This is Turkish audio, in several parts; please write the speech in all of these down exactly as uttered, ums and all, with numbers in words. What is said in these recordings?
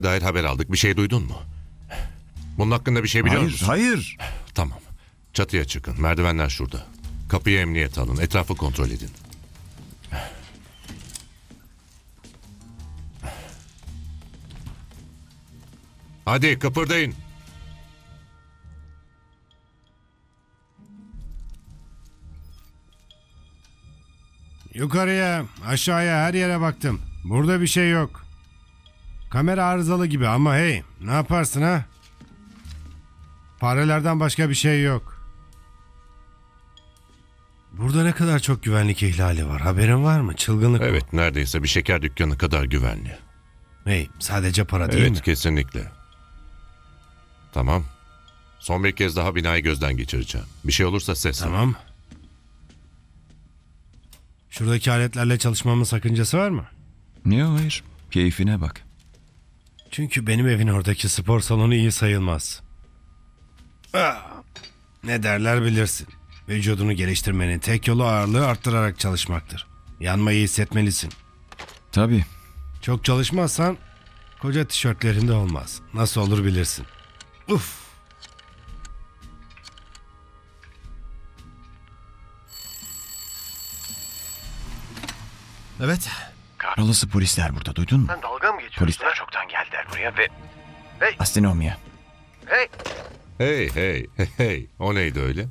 dair haber aldık. Bir şey duydun mu? Bunun hakkında bir şey biliyor Hayır, musun? hayır. Tamam. Çatıya çıkın. Merdivenler şurada. Kapıyı emniyete alın. Etrafı kontrol edin. Hadi kıpırdayın. Yukarıya, aşağıya, her yere baktım. Burada bir şey yok. Kamera arızalı gibi ama hey, ne yaparsın ha? Farelerden başka bir şey yok. Burada ne kadar çok güvenlik ihlali var. Haberin var mı? Çılgınlık bu. Evet, neredeyse bir şeker dükkanı kadar güvenli. Hey, sadece para değil Evet, mi? kesinlikle. Tamam. Son bir kez daha binayı gözden geçireceğim. Bir şey olursa ses ver. Tamam. Şuradaki aletlerle çalışmamın sakıncası var mı? Yok, hayır. Keyfine bak. Çünkü benim evin oradaki spor salonu iyi sayılmaz. Ah, ne derler bilirsin. Vücudunu geliştirmenin tek yolu ağırlığı arttırarak çalışmaktır. Yanmayı hissetmelisin. Tabii. Çok çalışmazsan koca tişörtlerinde olmaz. Nasıl olur bilirsin. Uf. Evet. Kahrolası polisler burada, duydun mu? Sen dalga mı geçiyorsun? Polisler çoktan geldiler buraya ve... Hey! Astinomya. Hey! Hey hey hey hey. O neydi öyle?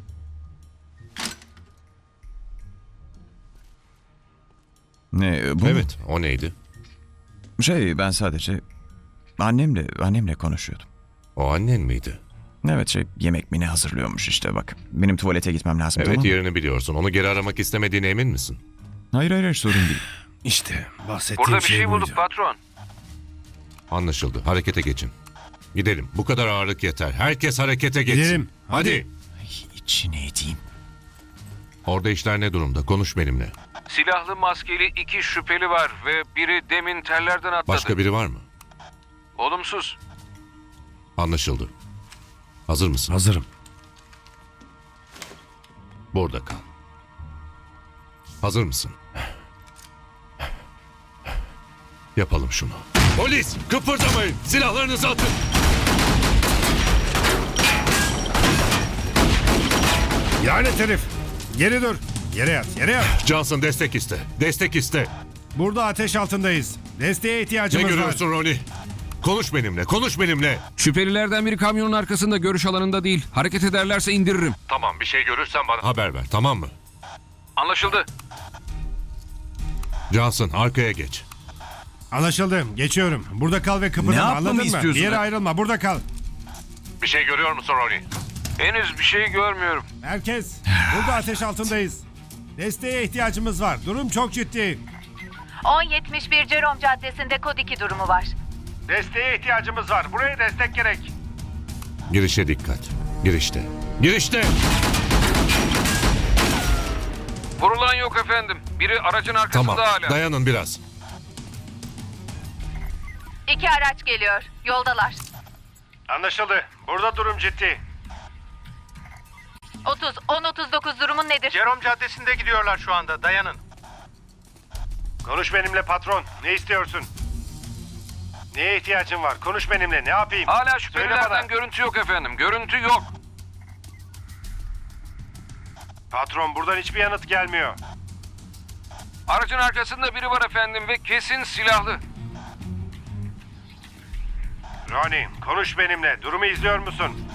Ne, bu mu? Evet, o neydi? Şey, ben sadece annemle, annemle konuşuyordum. O annen miydi? Evet, şey, yemek mi ne hazırlıyormuş işte bak. Benim tuvalete gitmem lazım, Evet, tamam mı? yerini biliyorsun. Onu geri aramak istemediğine emin misin? Hayır, hayır, hayır, sorun değil. İşte bahsettiğim Burada bir şey, şey buydu. bulduk patron. Anlaşıldı. Harekete geçin. Gidelim. Bu kadar ağırlık yeter. Herkes harekete geçsin. Gidelim. Hadi. Ay, içine edeyim. Orada işler ne durumda? Konuş benimle. Silahlı maskeli iki şüpheli var ve biri demin tellerden atladı. Başka biri var mı? Olumsuz. Anlaşıldı. Hazır mısın? Hazırım. Burada kal. Hazır mısın? Yapalım şunu. Polis! Kıpırdamayın! Silahlarınızı atın! Lanet herif. Geri dur. Yere yat. Yere yat. Johnson destek iste. Destek iste. Burada ateş altındayız. Desteğe Ne ihtiyacımız var. görüyorsun Ronnie? Konuş benimle. Konuş benimle. Şüphelilerden biri kamyonun arkasında, görüş alanında değil. Hareket ederlerse indiririm. Tamam, bir şey görürsen bana haber ver. Tamam mı? Anlaşıldı. Johnson arkaya geç. Anlaşıldı. Geçiyorum. Burada kal ve Ne kıpırdama. yapmamı Anladın mı? istiyorsun Bir yere ha? ayrılma. Burada kal. Bir şey görüyor musun Ronnie? Henüz bir şey görmüyorum. Herkes. Burada ateş altındayız. Desteğe ihtiyacımız var. Durum çok ciddi. on yetmiş bir Jerome Caddesi'nde kod iki durumu var. Desteğe ihtiyacımız var. Buraya destek gerek. Girişe dikkat. Girişte. Girişte! Vurulan yok efendim. Biri aracın arkasında Tamam. hala. Dayanın biraz. İki araç geliyor. Yoldalar. Anlaşıldı. Burada durum ciddi. otuz on otuz dokuz durumun nedir? Jerome Caddesi'nde gidiyorlar şu anda. Dayanın. Konuş benimle patron. Ne istiyorsun? Neye ihtiyacın var? Konuş benimle. Ne yapayım? Hala Söyle şüphelilerden bana. görüntü yok efendim. Görüntü yok. Patron, buradan hiçbir yanıt gelmiyor. Aracın arkasında biri var efendim ve kesin silahlı. Ronnie, konuş benimle. Durumu izliyor musun?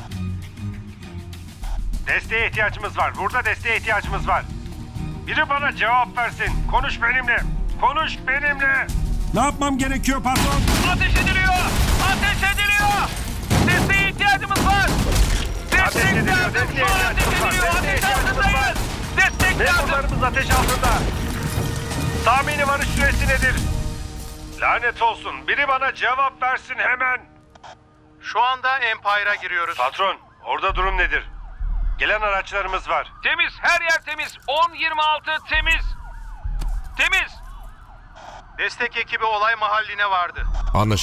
Desteğe ihtiyacımız var. Burada desteğe ihtiyacımız var. Biri bana cevap versin. Konuş benimle. Konuş benimle. Ne yapmam gerekiyor patron? Ateş ediliyor! Ateş ediliyor! Desteğe ihtiyacımız var! Destek Ateş ediliyor, lazım! desteğe Şu an ihtiyacımız var, ateş ediliyor! desteğe Ateş ihtiyacımız var. altındayız! Destek lazım! Memurlarımız ateş altında. Tahmini varış süresi nedir? Lanet olsun. Biri bana cevap versin hemen. Şu anda Empire'a giriyoruz. Patron, orada durum nedir? Gelen araçlarımız var. Temiz! Her yer temiz! on yirmi altı temiz! Temiz! Destek ekibi olay mahalline vardı. Anlaşıldı.